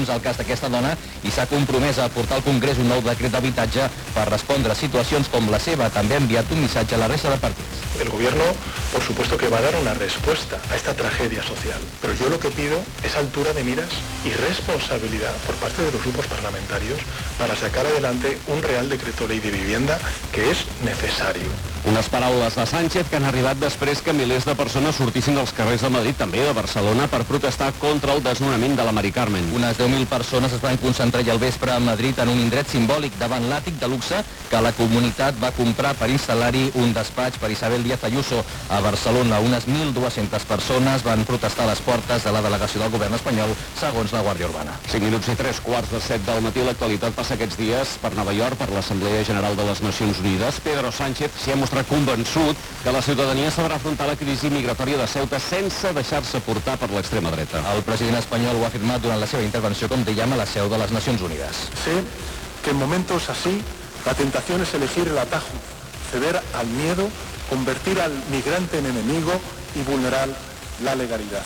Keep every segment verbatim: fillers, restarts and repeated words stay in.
investigacions al cas d'aquesta dona i s'ha compromès a portar al Congrés un nou decret d'habitatge per respondre a situacions com la seva. També ha enviat un missatge a la resta de partits. El gobierno, por supuesto que va a dar una respuesta a esta tragedia social, pero yo lo que pido es altura de miras y responsabilidad por parte de los grupos parlamentarios para sacar adelante un real decreto ley de vivienda que es necesario. Unes paraules de Sánchez que han arribat després que milers de persones sortissin als carrers de Madrid, també de Barcelona, per protestar contra el desnonament de la Mari Carmen. Unes deu mil persones es van concentrar ahir al vespre a Madrid en un indret simbòlic davant l'àtic de luxe que la comunitat va comprar per instal·lar-hi un despatx per Isabel Díaz Ayuso. A Barcelona, unes mil dues-centes persones van protestar a les portes de la delegació del govern espanyol, segons la Guàrdia Urbana. cinc minuts i tres quarts de set del matí. L'actualitat passa aquests dies per Nova York, per l'Assemblea General de les Nacions Unides. Pedro Sánchez s'hi ha mostrat convençut que la ciutadania sabrà afrontar la crisi migratòria de Ceuta sense deixar-se portar per l'extrema dreta. El president espanyol ho ha afirmat durant la seva intervenció, com dèiem, a la seu de les Nacions Unides. Sé que en momentos así la tentación es elegir el atajo, ceder al miedo, convertir al migrante en enemigo y vulnerar la legalidad.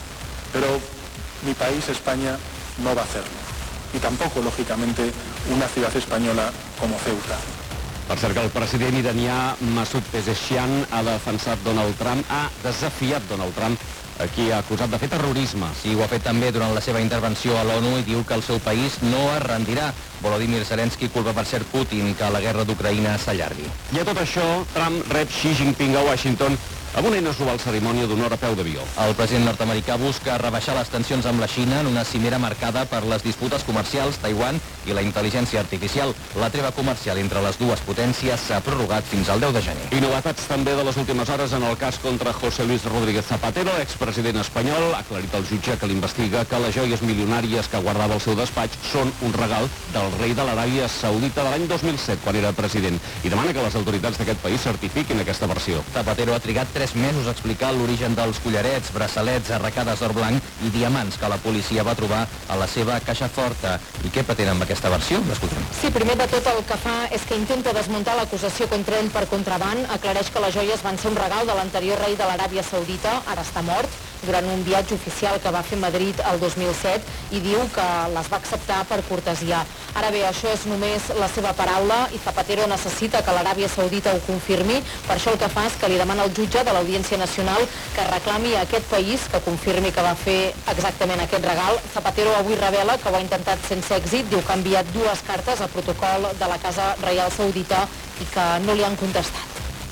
Pero mi país, España, no va a hacerlo. Y tampoco, lógicamente, una ciudad española como Ceuta. Per cert que el president iranià Masoud Pezeshkian ha defensat Donald Trump, ha desafiat Donald Trump, a qui ha acusat de fer terrorisme. Sí, ho ha fet també durant la seva intervenció a l'ONU i diu que el seu país no es rendirà. Volodymyr Zelensky culpa per cert Putin que la guerra d'Ucraïna s'allargui. I a tot això, Trump rep Xi Jinping a Washington amb una inusual cerimònia d'honor a peu d'avió. El president nord-americà busca rebaixar les tensions amb la Xina en una cimera marcada per les disputes comercials, Taiwan i la intel·ligència artificial. La treva comercial entre les dues potències s'ha prorrogat fins al deu de gener. I novetats també de les últimes hores en el cas contra José Luis Rodríguez Zapatero, expresident espanyol. Ha aclarit el jutge que l'investiga que les joies milionàries que guardava al seu despatx són un regal del rei de l'Aràbia Saudita de l'any dos mil set, quan era president, i demana que les autoritats d'aquest país certifiquin aquesta versió. Zapatero ha trigat tres mesos a explicar l'origen dels collarets, braçalets, arracades d'or blanc i diamants que la policia va trobar a la seva caixa forta. I què pretén amb aquesta versió? L'escoltem. Sí, primer de tot el que fa és que intenta desmuntar l'acusació contra ell per contraban. Aclareix que les joies van ser un regal de l'anterior rei de l'Aràbia Saudita, ara està mort, durant un viatge oficial que va fer a Madrid el dos mil set, i diu que les va acceptar per cortesia. Ara bé, això és només la seva paraula i Zapatero necessita que l'Aràbia Saudita ho confirmi. Per això el que fa és que li demana al jutge de l'Audiència Nacional que reclami a aquest país que confirmi que va fer exactament aquest regal. Zapatero avui revela que ho ha intentat sense èxit, diu que ha enviat dues cartes al protocol de la Casa Reial Saudita i que no li han contestat.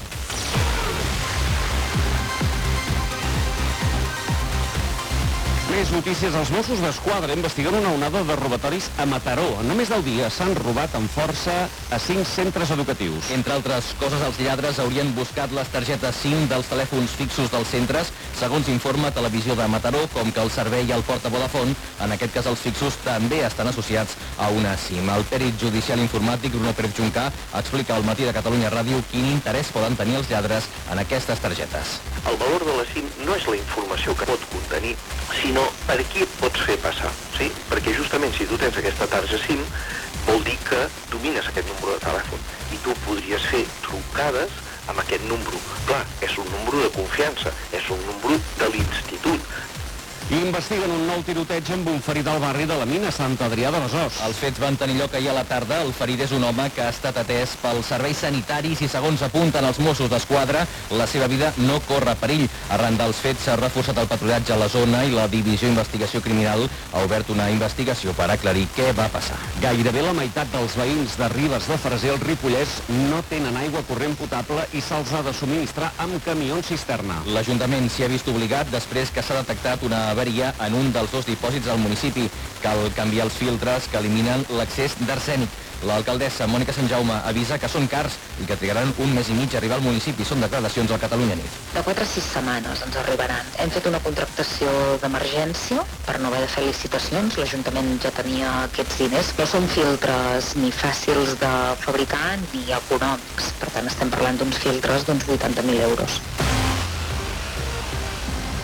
Més notícies. Els Mossos d'Esquadra investiguen una onada de robatoris a Mataró. En només deu dies s'han robat amb força a cinc centres educatius. Entre altres coses, els lladres haurien buscat les targetes SIM dels telèfons fixos dels centres, segons informa Televisió de Mataró, com que el servei i el porta Vodafone, en aquest cas els fixos, també estan associats a una SIM. El pèrit judicial informàtic Bruno Pérez Juncà explica al Matí de Catalunya Ràdio quin interès poden tenir els lladres en aquestes targetes. El valor de la SIM no és la informació que pot contenir, sinó per qui et pots fer passar, sí? Perquè justament si tu tens aquesta targeta SIM vol dir que domines aquest número de telèfon i tu podries fer trucades amb aquest número. Clar, és un número de confiança, és un número de l'institut. I investiguen un nou tiroteig amb un ferit al barri de la Mina, Sant Adrià de Besòs. Els fets van tenir lloc ahir a la tarda. El ferit és un home que ha estat atès pels serveis sanitaris i, segons apunten els Mossos d'Esquadra, la seva vida no corre perill. Arran dels fets s'ha reforçat el patrullatge a la zona i la Divisió d'Investigació Criminal ha obert una investigació per aclarir què va passar. Gairebé la meitat dels veïns de Ribes de Freser, al Ripollès, no tenen aigua corrent potable i se'ls ha de subministrar amb camions cisterna. L'Ajuntament s'hi ha vist obligat després que s'ha detectat una avaria en un dels dos dipòsits del municipi. Cal canviar els filtres que eliminen l'excés d'arsènic. L'alcaldessa Mònica Sant Jaume avisa que són cars i que trigaran un mes i mig a arribar al municipi. Són declaracions al Catalunya Nit. De quatre a sis setmanes ens arribaran. Hem fet una contractació d'emergència per no haver de fer licitacions. L'Ajuntament ja tenia aquests diners. No són filtres ni fàcils de fabricar ni econòmics. Per tant, estem parlant d'uns filtres d'uns vuitanta mil euros. I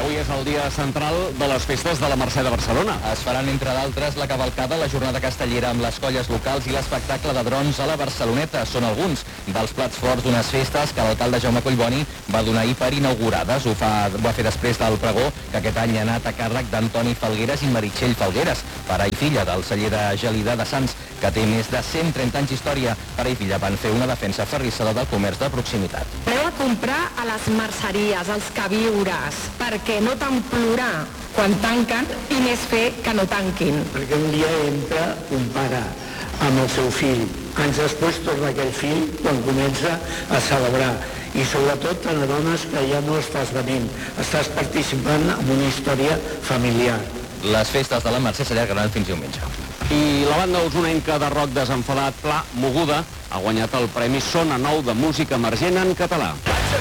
avui és el dia central de les festes de la Mercè de Barcelona. Es faran, entre d'altres, la cavalcada, la jornada castellera amb les colles locals i l'espectacle de drons a la Barceloneta. Són alguns dels plats forts d'unes festes que l'alcalde Jaume Collboni va donar ahir per inaugurades. Ho, fa, ho va fer després del pregó, que aquest any ha anat a càrrec d'Antoni Falgueres i Meritxell Falgueres, pare i filla del celler de Gelida de Sants, que té més de cent trenta anys d'història. Pare i filla van fer una defensa ferrissada del comerç de proximitat. Aneu a comprar a les merceries, als queviures, perquè no tant plorar quan tanquen i més fer que no tanquin. Perquè un dia entra un pare amb el seu fill, anys després torna aquell fill quan comença a celebrar. I sobretot te n'adones que ja no estàs venint, estàs participant en una història familiar. Les festes de la Mercè s'allargaran fins diumenge. I la banda usonenca de rock desenfadat Pla Moguda ha guanyat el Premi Sona Nou de Música Emergent en català.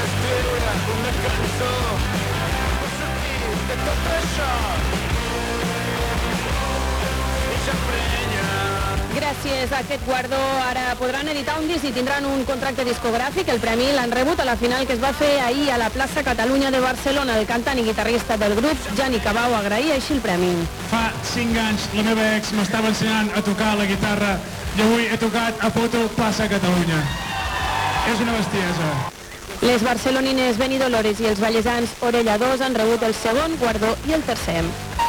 Gràcies a aquest guardó ara podran editar un disc i tindran un contracte discogràfic. El premi l'han rebut a la final que es va fer ahir a la plaça Catalunya de Barcelona. El cantant i guitarrista del grup, Jani Cabau, agraïa així el premi. Fa cinc anys la meva ex m'estava ensenyant a tocar la guitarra i avui he tocat a Foto plaça Catalunya. És una bestiesa. Les barcelonines Beni Dolores i els vallesans Orella dos han rebut el segon guardó i el tercer.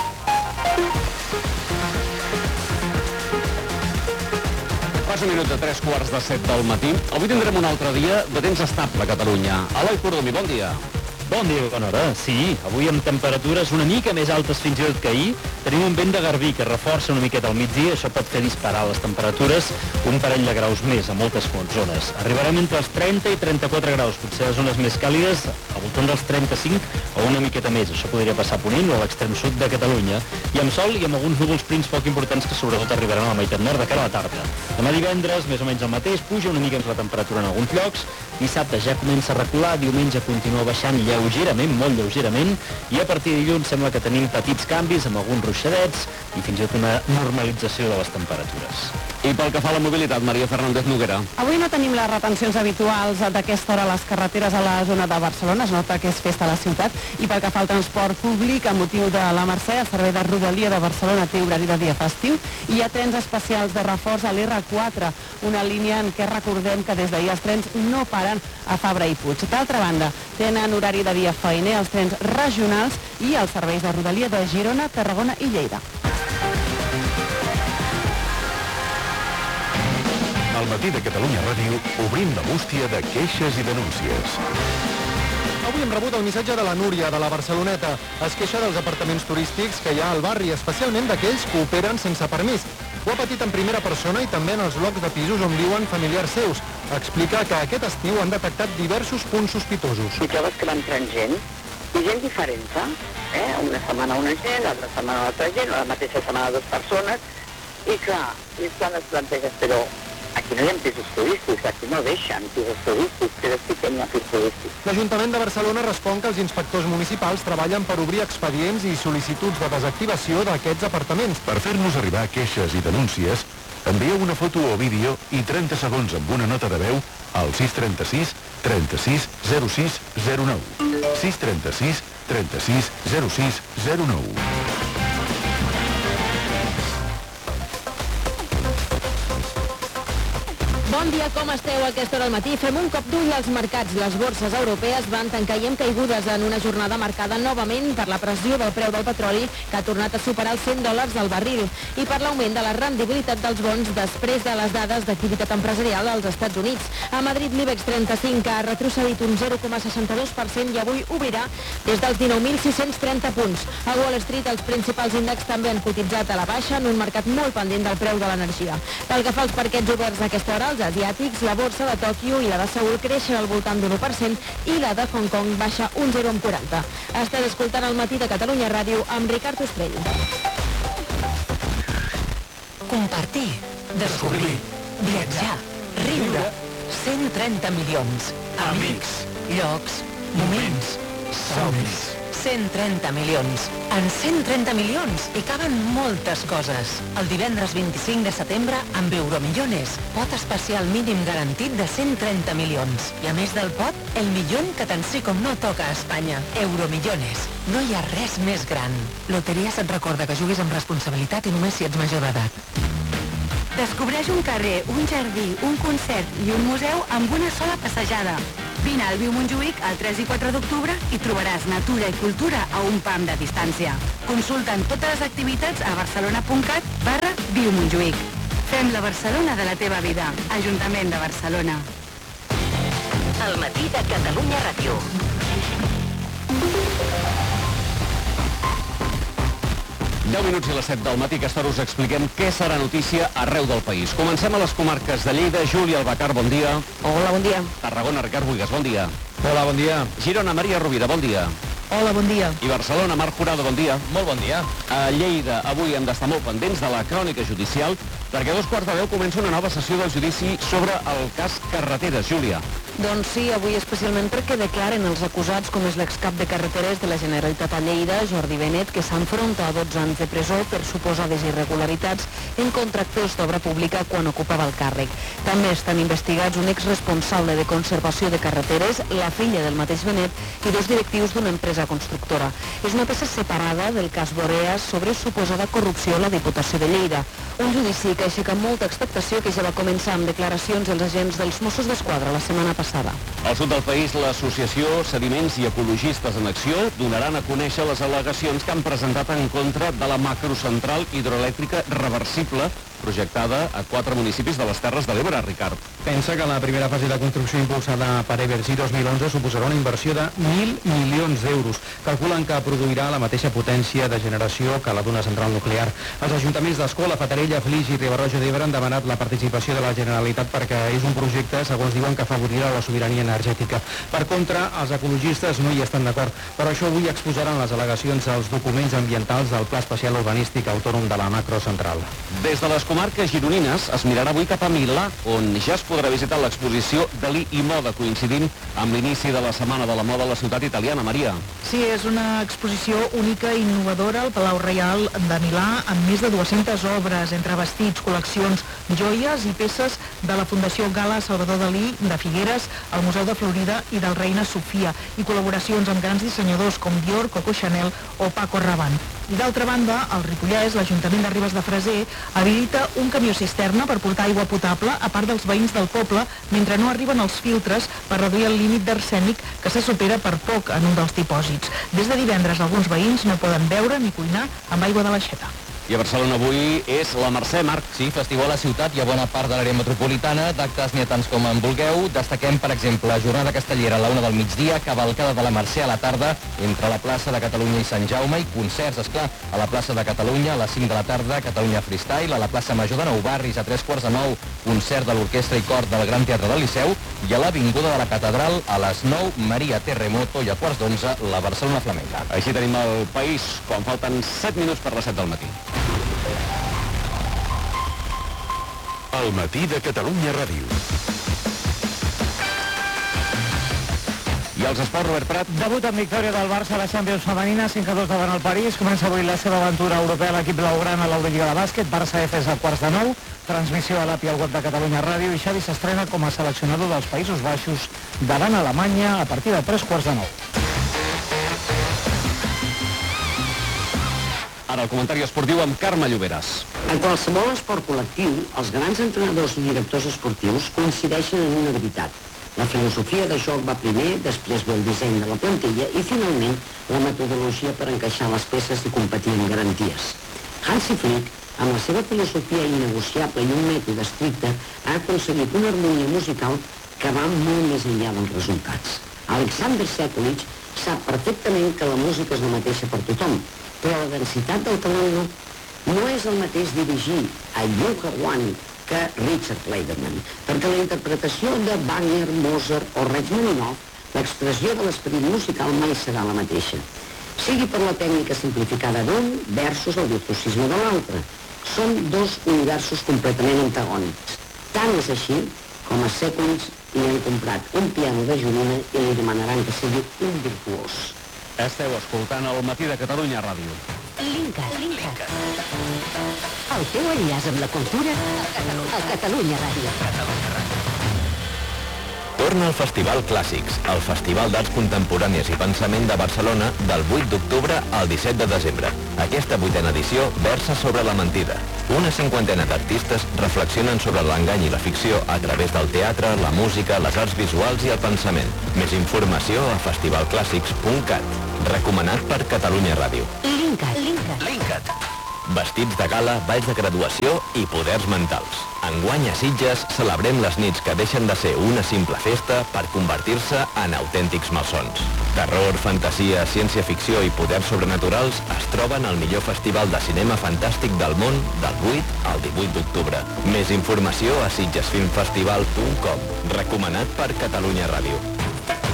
Passa un minut de tres quarts de set del matí. Avui tindrem un altre dia de temps estable a Catalunya. Eloi Cordomí, bon dia. Bon dia, bona hora. Sí, avui amb temperatures una mica més altes fins i tot que ahir. Tenim un vent de garbí que reforça una miqueta al migdia. Això pot fer disparar les temperatures un parell de graus més a moltes zones. Arribarem entre els trenta i trenta-quatre graus, potser les zones més càlides al voltant dels trenta-cinc o una miqueta més. Això podria passar a Ponent o a l'extrem sud de Catalunya. I amb sol i amb alguns núvols prims poc importants que sobretot arribaran a la meitat nord de cara a la tarda. Demà divendres, més o menys el mateix, puja una mica la temperatura en alguns llocs. Dissabte ja comença a recular, diumenge continua baixant lleugerament, molt lleugerament, i a partir de dilluns sembla que tenim petits canvis amb alguns ruixadets i fins i tot una normalització de les temperatures. I pel que fa a la mobilitat, Maria Fernández Noguera. Avui no tenim les retencions habituals d'aquesta hora a les carreteres a la zona de Barcelona, es nota que és festa a la ciutat, i pel que fa al transport públic, a motiu de la Mercè, el servei de Rodalia de Barcelona té horari de dia festiu, i hi ha trens especials de reforç a l'R quatre, una línia en què recordem que des d'ahir els trens no paren a Fabra i Puig. D'altra banda, tenen horari de dia feiner els trens regionals i els serveis de Rodalia de Girona, Tarragona i Lleida. Al matí de Catalunya Ràdio obrim la bústia de queixes i denúncies. Avui hem rebut el missatge de la Núria, de la Barceloneta. Es queixa dels apartaments turístics que hi ha al barri, especialment d'aquells que operen sense permís. Ho ha patit en primera persona i també en els blocs de pisos on viuen familiars seus. Explica que aquest estiu han detectat diversos punts sospitosos. I trobes que va entrant gent, i gent diferent, eh? Una setmana una gent, l'altra setmana l'altra gent, la mateixa setmana dues persones, i clar, i quan es planteges, però aquí no hi ha pisos turístics, aquí no deixen pisos turístics, però sí que hi ha pisos turístics. L'Ajuntament de Barcelona respon que els inspectors municipals treballen per obrir expedients i sol·licituds de desactivació d'aquests apartaments. Per fer-nos arribar queixes i denúncies, envieu una foto o vídeo i trenta segons amb una nota de veu al sis trenta-sis trenta-sis zero sis zero nou. sis trenta-sis trenta-sis zero sis zero nou. Bon dia, com esteu a aquesta hora del matí? Fem un cop d'ull als mercats. Les borses europees van tancar i amb caigudes en una jornada marcada novament per la pressió del preu del petroli, que ha tornat a superar els cent dòlars al barril, i per l'augment de la rendibilitat dels bons després de les dades d'activitat empresarial als Estats Units. A Madrid, l'IBEX trenta-cinc ha retrocedit un zero coma seixanta-dos per cent i avui obrirà des dels dinou mil sis-cents trenta punts. A Wall Street, els principals índexs també han cotitzat a la baixa en un mercat molt pendent del preu de l'energia. Pel que fa als parquets oberts a aquesta hora, els asiàtics, la borsa de Tòquio i la de Seül creixen al voltant d'un u per cent i la de Hong Kong baixa un zero coma quaranta. Estàs escoltant el matí de Catalunya Ràdio amb Ricard Ostrell. Compartir, descobrir, viatjar, riure, cent trenta milions. Amics, llocs, moments, somnis, cent trenta milions. En cent trenta milions hi caben moltes coses. El divendres vint-i-cinc de setembre, amb Euromillones, pot especial mínim garantit de cent trenta milions. I a més del pot, el milió que tant sí com no toca a Espanya. Euromillones. No hi ha res més gran. Loteries et recorda que juguis amb responsabilitat i només si ets major d'edat. Descobreix un carrer, un jardí, un concert i un museu amb una sola passejada. Vine al Viu Montjuïc el tres i quatre d'octubre i trobaràs natura i cultura a un pam de distància. Consulta'n totes les activitats a barcelona.cat barra Viu Montjuïc. Fem la Barcelona de la teva vida. Ajuntament de Barcelona. El matí de Catalunya Ràdio. deu minuts i les set del matí, aquesta hora us expliquem què serà notícia arreu del país. Comencem a les comarques de Lleida. Júlia Albacar, bon dia. Hola, bon dia. Tarragona, Ricard Buigas, bon dia. Hola, bon dia. Girona, Maria Rovira, bon dia. Hola, bon dia. I Barcelona, Marc Jurado, bon dia. Molt bon dia. A Lleida, avui hem d'estar molt pendents de la crònica judicial, perquè a dos quarts de deu comença una nova sessió del judici sobre el cas Carreteres. Júlia. Doncs sí, avui especialment perquè declaren els acusats com és l'excap de Carreteres de la Generalitat a Lleida, Jordi Benet, que s'enfronta a dotze anys de presó per suposades irregularitats en contractes d'obra pública quan ocupava el càrrec. També estan investigats un exresponsable de conservació de carreteres, la filla del mateix Benet i dos directius d'una empresa constructora. És una peça separada del cas Boreas sobre suposada corrupció a la Diputació de Lleida. Un judici que aixeca molta expectació, que ja va començar amb declaracions dels agents dels Mossos d'Esquadra la setmana passada. Al sud del país, l'associació Sediments i Ecologistes en Acció donaran a conèixer les al·legacions que han presentat en contra de la macrocentral hidroelèctrica reversible projectada a quatre municipis de les Terres de l'Ebre, Ricard. Pensa que la primera fase de construcció impulsada per Evergy dos mil onze suposarà una inversió de mil milions d'euros. Calculen que produirà la mateixa potència de generació que la d'una central nuclear. Els ajuntaments d'Escola, Fatarella, Flix i Riba-roja d'Ebre han demanat la participació de la Generalitat perquè és un projecte, segons diuen, que afavorirà la sobirania energètica. Per contra, els ecologistes no hi estan d'acord. Per això avui exposaran les al·legacions als documents ambientals del Pla Especial Urbanístic Autònom de la macrocentral. Des de les comarques gironines es mirarà avui cap a Milà, on ja es podrà visitar l'exposició Dalí i Moda, coincidint amb l'inici de la Setmana de la Moda a la ciutat italiana. Maria. Sí, és una exposició única i innovadora al Palau Reial de Milà, amb més de dues-centes obres, entre vestits, col·leccions, joies i peces de la Fundació Gala Salvador Dalí de Figueres, el Museu de Florida i del Reina Sofia, i col·laboracions amb grans dissenyadors com Dior, Coco Chanel o Paco Rabanne. I d'altra banda, al Ripollès, l'Ajuntament de Ribes de Freser habilita un camió cisterna per portar aigua potable a part dels veïns del poble mentre no arriben els filtres per reduir el límit d'arsènic que se supera per poc en un dels dipòsits. Des de divendres alguns veïns no poden beure ni cuinar amb aigua de l'aixeta. I a Barcelona avui és la Mercè, Marc. Sí, festival a la ciutat i a bona part de l'àrea metropolitana, d'actes ni tants com en vulgueu. Destaquem, per exemple, jornada castellera a la una del migdia, cavalcada de la Mercè a la tarda entre la plaça de Catalunya i Sant Jaume i concerts, esclar, a la plaça de Catalunya a les cinc de la tarda, Catalunya Freestyle, a la plaça Major de Nou Barris a tres quarts de nou, concert de l'Orquestra i Cor del Gran Teatre del Liceu, i a l'Avinguda de la Catedral a les nou, Maria Terremoto, i a quarts d'onze, la Barcelona Flamenca. Així tenim el país quan falten set minuts per les set del matí. El matí de Catalunya Ràdio. I els esports, Robert Prat. Debut en victòria del Barça a la Champions femenina, cinc a dos davant el París. Comença avui la seva aventura europea l'equip blaugrana a l'Eurolliga de bàsquet. Barça F S a quarts de nou. Transmissió a l'A P I al web de Catalunya Ràdio. I Xavi s'estrena com a seleccionador dels Països Baixos davant Alemanya a partir de tres quarts de nou. Ara el comentari esportiu amb Carme Lloberes. En qualsevol esport col·lectiu, els grans entrenadors i directors esportius coincideixen en una veritat. La filosofia de joc va primer, després ve el disseny de la plantilla i, finalment, la metodologia per encaixar les peces i competir amb garanties. Hansi Flick, amb la seva filosofia innegociable i un mètode estricte, ha aconseguit una harmonia musical que va molt més enllà dels resultats. Alexander Sekulic sap perfectament que la música és la mateixa per tothom, però la densitat del talent no. No és el mateix dirigir a Yuka Wani que Richard Clayderman, perquè la interpretació de Wagner, Mozart o Rachmaninoff, l'expressió de l'esperit musical mai serà la mateixa. Sigui per la tècnica simplificada d'un versus el virtuosisme de l'altre. Són dos universos completament antagònics. Tant és així com a Sekulic li han comprat un piano de joguina i li demanaran que sigui un virtuós. Esteu escoltant el Matí de Catalunya Ràdio. Linkat. Linkat. El teu enllaç amb la cultura a Catalunya Ràdio. Torna al Festival Clàssics, el Festival d'Arts Contemporànies i Pensament de Barcelona del vuit d'octubre al disset de desembre. Aquesta vuitena edició versa sobre la mentida. Una cinquantena d'artistes reflexionen sobre l'engany i la ficció a través del teatre, la música, les arts visuals i el pensament. Més informació a festival clàssics punt cat. Recomanat per Catalunya Ràdio. Linkat. Linkat. Linkat. Vestits de gala, balls de graduació i poders mentals. Enguany a Sitges celebrem les nits que deixen de ser una simple festa per convertir-se en autèntics malsons. Terror, fantasia, ciència-ficció i poders sobrenaturals es troben al millor festival de cinema fantàstic del món del vuit al divuit d'octubre. Més informació a sitges film festival punt com. Recomanat per Catalunya Ràdio.